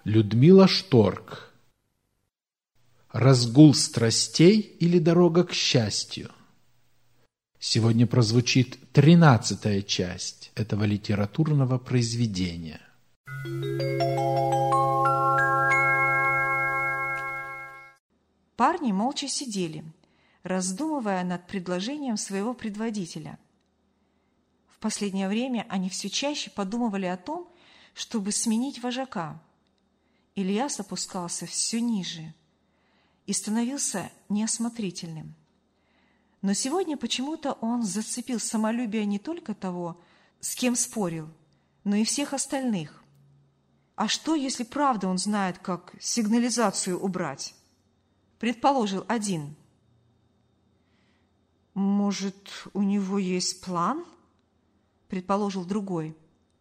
Людмила Шторк. Разгул страстей или дорога к счастью? Сегодня прозвучит 13-я часть этого литературного произведения. Парни молча сидели, раздумывая над предложением своего предводителя. В последнее время они все чаще подумывали о том, чтобы сменить вожака. Ильяс опускался все ниже и становился неосмотрительным. Но сегодня почему-то он зацепил самолюбие не только того, с кем спорил, но и всех остальных. А что, если правда он знает, как сигнализацию убрать? Предположил один. Может, у него есть план? Предположил другой.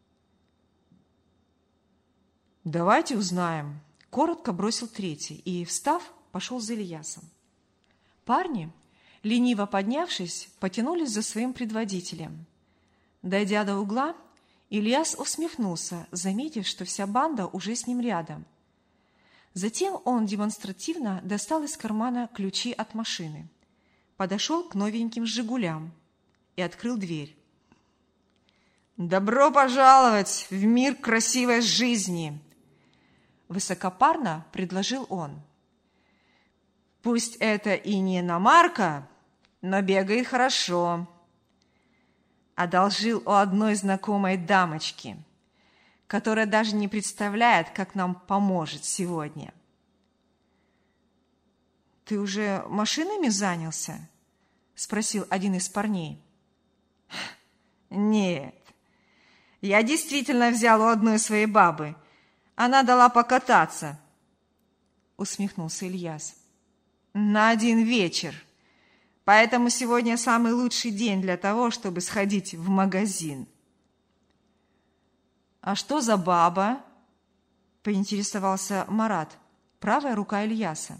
Давайте узнаем. Коротко бросил третий и, встав, пошел за Ильясом. Парни, лениво поднявшись, потянулись за своим предводителем. Дойдя до угла, Ильяс усмехнулся, заметив, что вся банда уже с ним рядом. Затем он демонстративно достал из кармана ключи от машины, подошел к новеньким «Жигулям» и открыл дверь. «Добро пожаловать в мир красивой жизни!» Высокопарно предложил он. «Пусть это и не иномарка, но бегает хорошо. Одолжил у одной знакомой дамочки, которая даже не представляет, как нам поможет сегодня». «Ты уже машинами занялся?» – спросил один из парней. «Нет, я действительно взял у одной своей бабы. Она дала покататься», – усмехнулся Ильяс. «На один вечер. Поэтому сегодня самый лучший день для того, чтобы сходить в магазин». «А что за баба?» – поинтересовался Марат, правая рука Ильяса.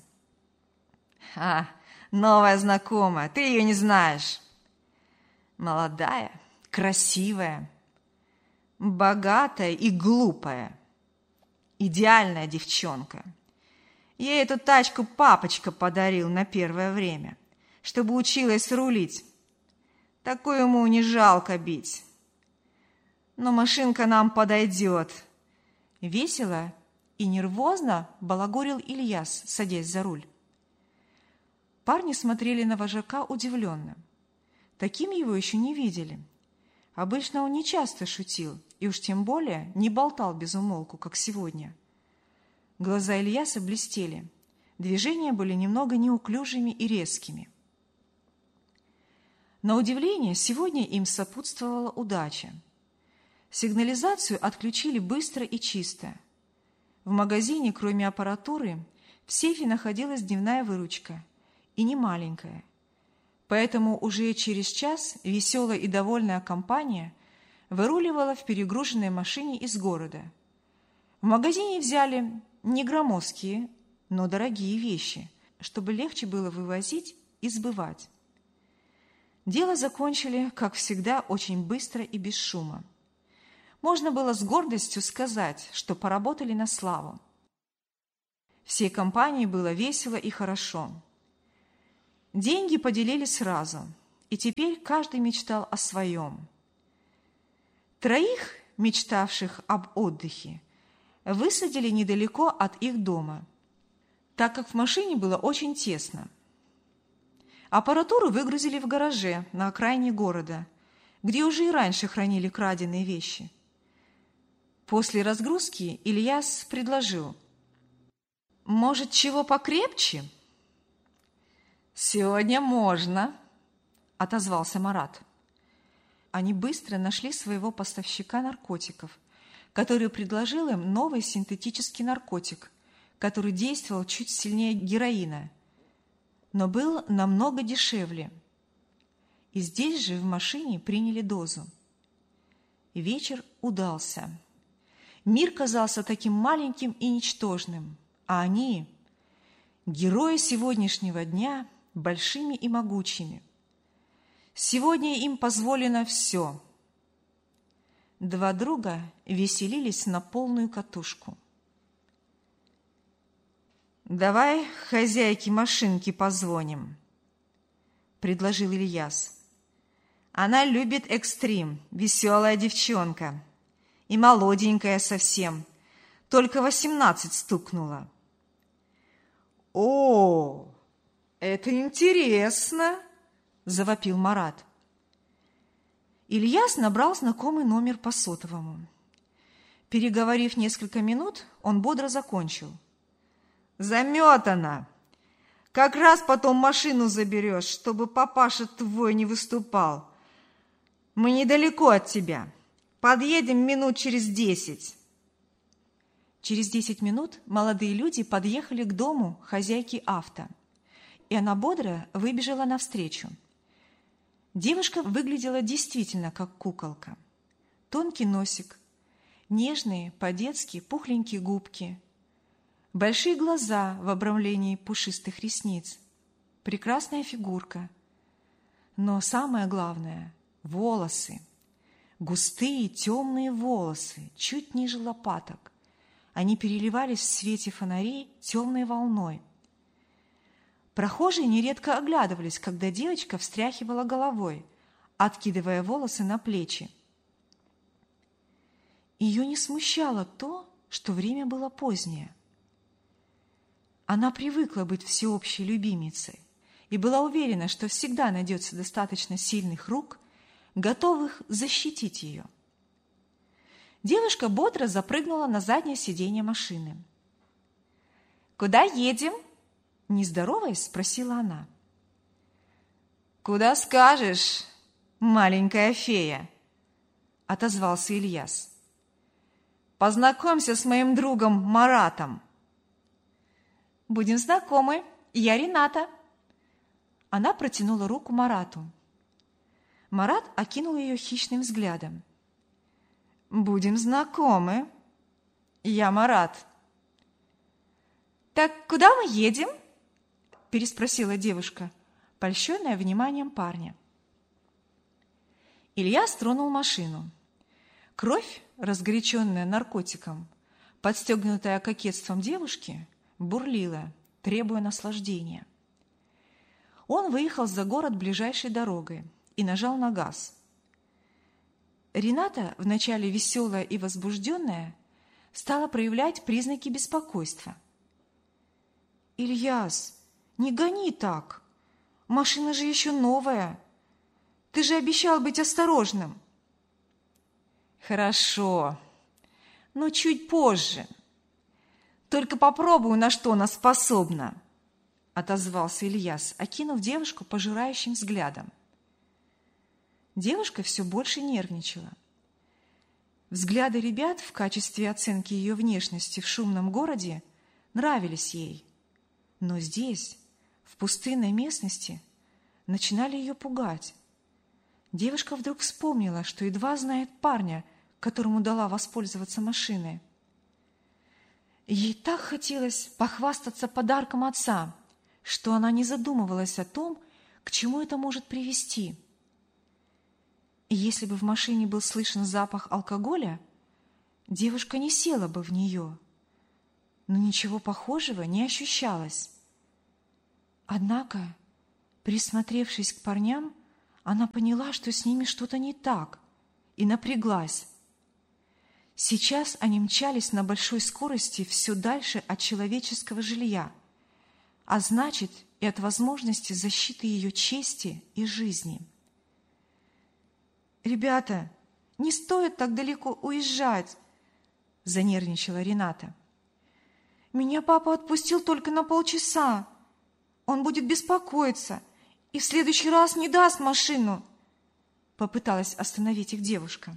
Новая знакомая, ты ее не знаешь. Молодая, красивая, богатая и глупая. Идеальная девчонка. Ей эту тачку папочка подарил на первое время, чтобы училась рулить. Такую ему не жалко бить. Но машинка нам подойдет. Весело и нервозно балагурил Ильяс, садясь за руль. Парни смотрели на вожака удивленно. Таким его еще не видели. Обычно он не часто шутил, и уж тем более не болтал без умолку, как сегодня. Глаза Ильяса блестели. Движения были немного неуклюжими и резкими. На удивление, сегодня им сопутствовала удача. Сигнализацию отключили быстро и чисто. В магазине, кроме аппаратуры, в сейфе находилась дневная выручка, и не маленькая. Поэтому уже через час веселая и довольная компания выруливала в перегруженной машине из города. В магазине взяли не громоздкие, но дорогие вещи, чтобы легче было вывозить и сбывать. Дело закончили, как всегда, очень быстро и без шума. Можно было с гордостью сказать, что поработали на славу. Всей компании было весело и хорошо. Деньги поделили сразу, и теперь каждый мечтал о своем. Троих, мечтавших об отдыхе, высадили недалеко от их дома, так как в машине было очень тесно. Аппаратуру выгрузили в гараже на окраине города, где уже и раньше хранили краденые вещи. После разгрузки Ильяс предложил: «Может, чего покрепче?» «Сегодня можно», – отозвался Марат. Они быстро нашли своего поставщика наркотиков, который предложил им новый синтетический наркотик, который действовал чуть сильнее героина, но был намного дешевле. И здесь же в машине приняли дозу. Вечер удался. Мир казался таким маленьким и ничтожным, а они, герои сегодняшнего дня, большими и могучими. Сегодня им позволено все. Два друга веселились на полную катушку. «Давай хозяйке машинки позвоним», – предложил Ильяс. «Она любит экстрим, веселая девчонка. И молоденькая совсем, только 18 стукнула». «О, это интересно!» – завопил Марат. Ильяс набрал знакомый номер по сотовому. Переговорив несколько минут, он бодро закончил. «Заметано! Как раз потом машину заберешь, чтобы папаша твой не выступал. Мы недалеко от тебя. Подъедем минут через 10». Через 10 минут молодые люди подъехали к дому хозяйки авто, и она бодро выбежала навстречу. Девушка выглядела действительно как куколка. Тонкий носик, нежные, по-детски пухленькие губки, большие глаза в обрамлении пушистых ресниц, прекрасная фигурка. Но самое главное – волосы. Густые темные волосы, чуть ниже лопаток. Они переливались в свете фонарей темной волной. Прохожие нередко оглядывались, когда девочка встряхивала головой, откидывая волосы на плечи. Ее не смущало то, что время было позднее. Она привыкла быть всеобщей любимицей и была уверена, что всегда найдется достаточно сильных рук, готовых защитить ее. Девушка бодро запрыгнула на заднее сиденье машины. «Куда едем?» – не здороваясь, спросила она. «Куда скажешь, маленькая фея?» – отозвался Ильяс. «Познакомься с моим другом Маратом». «Будем знакомы, я Рената». Она протянула руку Марату. Марат окинул ее хищным взглядом. «Будем знакомы, я Марат». «Так куда мы едем?» – переспросила девушка, польщенная вниманием парня. Илья тронул машину. Кровь, разгоряченная наркотиком, подстегнутая кокетством девушки, бурлила, требуя наслаждения. Он выехал за город ближайшей дорогой и нажал на газ. Рената, вначале веселая и возбужденная, стала проявлять признаки беспокойства. «Ильяс, не гони так! Машина же еще новая! Ты же обещал быть осторожным!» «Хорошо, но чуть позже. Только попробую, на что она способна», — отозвался Ильяс, окинув девушку пожирающим взглядом. Девушка все больше нервничала. Взгляды ребят в качестве оценки ее внешности в шумном городе нравились ей, но здесь, в пустынной местности, начинали ее пугать. Девушка вдруг вспомнила, что едва знает парня, которому дала воспользоваться машиной. Ей так хотелось похвастаться подарком отца, что она не задумывалась о том, к чему это может привести. И если бы в машине был слышен запах алкоголя, девушка не села бы в нее, но ничего похожего не ощущалось. Однако, присмотревшись к парням, она поняла, что с ними что-то не так, и напряглась. Сейчас они мчались на большой скорости все дальше от человеческого жилья, а значит и от возможности защиты ее чести и жизни. «Ребята, не стоит так далеко уезжать», – занервничала Рената. «Меня папа отпустил только на полчаса. Он будет беспокоиться и в следующий раз не даст машину», – попыталась остановить их девушка.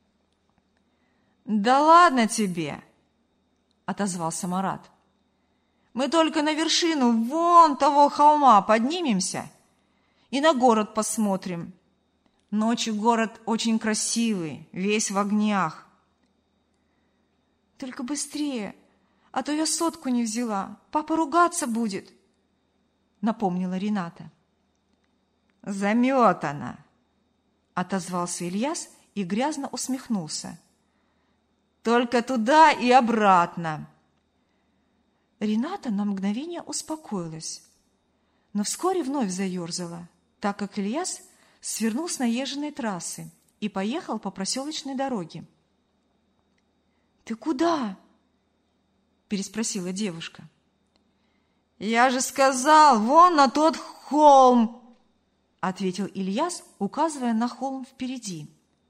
«Да ладно тебе!» – отозвался Марат. «Мы только на вершину вон того холма поднимемся и на город посмотрим. Ночью город очень красивый, весь в огнях». «Только быстрее, а то я сотку не взяла. Папа ругаться будет», – напомнила Рената. «Заметана!» – отозвался Ильяс и грязно усмехнулся. «Только туда и обратно». Рената на мгновение успокоилась, но вскоре вновь заерзала, так как Ильяс свернул с наезженной трассы и поехал по проселочной дороге. «Ты куда?» – переспросила девушка. «Я же сказал, вон на тот холм!» – ответил Ильяс, указывая на холм впереди.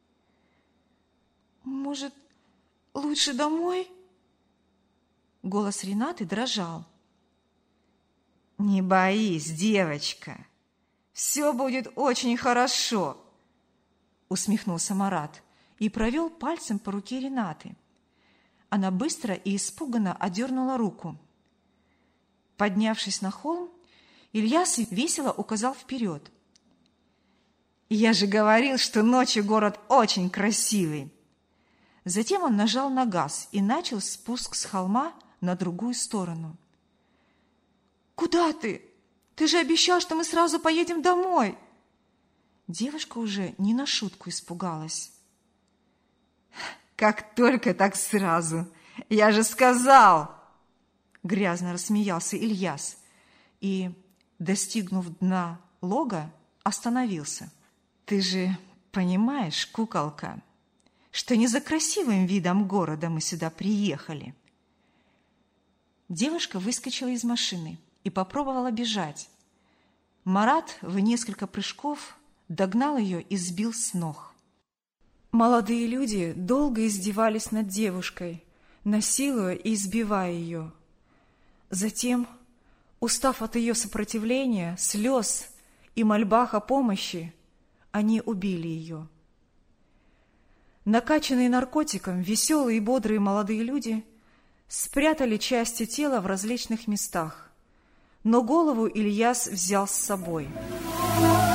«Может, лучше домой?» Голос Ренаты дрожал. «Не боись, девочка, все будет очень хорошо!» – усмехнулся Марат и провел пальцем по руке Ренаты. Она быстро и испуганно отдернула руку. Поднявшись на холм, Ильяс весело указал вперед. «Я же говорил, что ночью город очень красивый!» Затем он нажал на газ и начал спуск с холма на другую сторону. «Куда ты? Ты же обещал, что мы сразу поедем домой!» Девушка уже не на шутку испугалась. «Как только, так сразу! Я же сказал!» Грязно рассмеялся Ильяс и, достигнув дна лога, остановился. «Ты же понимаешь, куколка, что не за красивым видом города мы сюда приехали?» Девушка выскочила из машины и попробовала бежать. Марат в несколько прыжков догнал ее и сбил с ног. Молодые люди долго издевались над девушкой, насилуя и избивая ее. Затем, устав от ее сопротивления, слез и мольбах о помощи, они убили ее. Накачанные наркотиком, веселые и бодрые молодые люди спрятали части тела в различных местах, но голову Ильяс взял с собой.